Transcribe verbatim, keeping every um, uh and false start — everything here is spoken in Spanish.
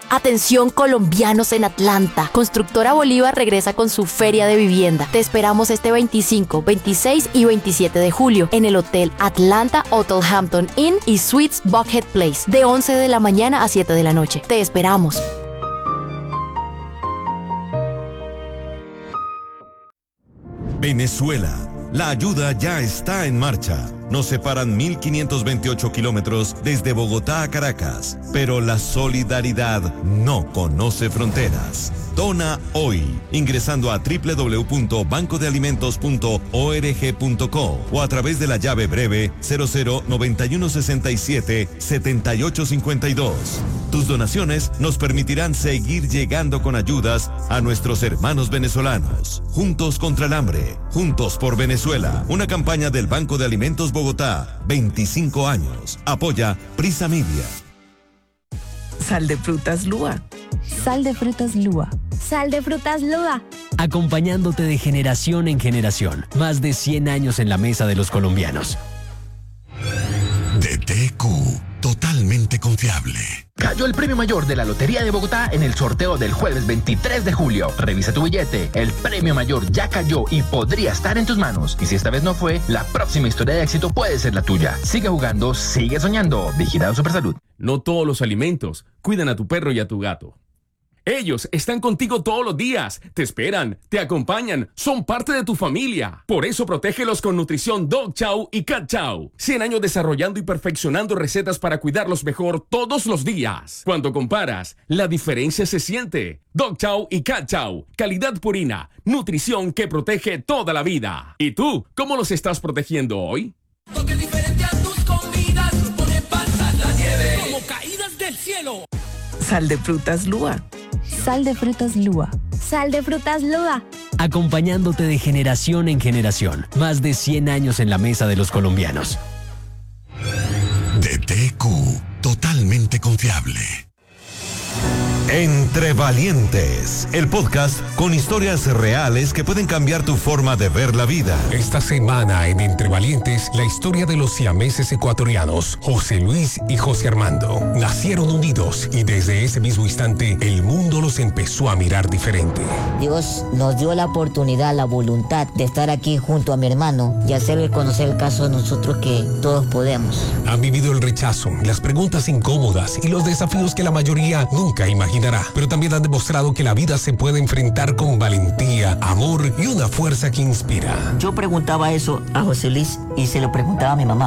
Atención colombianos en Atlanta. Constructora Bolívar regresa con su feria de vivienda. Te esperamos este veinticinco, veintiséis y veintisiete de julio en el Hotel Atlanta Hotel Hampton Inn y Suites Buckhead Place de once de la mañana a siete de la noche. Te esperamos. Venezuela. La ayuda ya está en marcha. Nos separan mil quinientos veintiocho kilómetros desde Bogotá a Caracas, pero la solidaridad no conoce fronteras. Dona hoy, ingresando a doble u doble u doble u punto banco de alimentos punto org punto co o a través de la llave breve cero cero noventa y uno sesenta y siete setenta y ocho cincuenta y dos. Tus donaciones nos permitirán seguir llegando con ayudas a nuestros hermanos venezolanos. Juntos contra el hambre, juntos por Venezuela. Una campaña del Banco de Alimentos Bogotá, veinticinco años. Apoya Prisa Media. Sal de frutas Lua. Sal de frutas Lua. Sal de frutas Lua. Acompañándote de generación en generación. Más de cien años en la mesa de los colombianos. D T Q, totalmente confiable. Cayó el premio mayor de la Lotería de Bogotá en el sorteo del jueves veintitrés de julio. Revisa tu billete, el premio mayor ya cayó y podría estar en tus manos. Y si esta vez no fue, la próxima historia de éxito puede ser la tuya. Sigue jugando, sigue soñando. Vigilado Supersalud. No todos los alimentos cuidan a tu perro y a tu gato. Ellos están contigo todos los días, te esperan, te acompañan, son parte de tu familia. Por eso protégelos con nutrición Dog Chow y Cat Chow. cien años desarrollando y perfeccionando recetas para cuidarlos mejor todos los días. Cuando comparas, la diferencia se siente. Dog Chow y Cat Chow, calidad purina, nutrición que protege toda la vida. ¿Y tú, cómo los estás protegiendo hoy? Porque diferente a tus comidas, pone pasar la nieve como caídas del cielo. Sal de frutas Lua. Sal de frutas Lua. Sal de frutas Lua. Acompañándote de generación en generación. Más de cien años en la mesa de los colombianos. D T Q, totalmente confiable. Entre Valientes, el podcast con historias reales que pueden cambiar tu forma de ver la vida. Esta semana en Entre Valientes, la historia de los siameses ecuatorianos, José Luis y José Armando. Nacieron unidos y desde ese mismo instante el mundo los empezó a mirar diferente. Dios nos dio la oportunidad, la voluntad de estar aquí junto a mi hermano y hacerle conocer el caso de nosotros que todos podemos. Han vivido el rechazo, las preguntas incómodas y los desafíos que la mayoría nunca imaginará. Pero también han demostrado que la vida se puede enfrentar con valentía, amor y una fuerza que inspira. Yo preguntaba eso a José Luis y se lo preguntaba a mi mamá.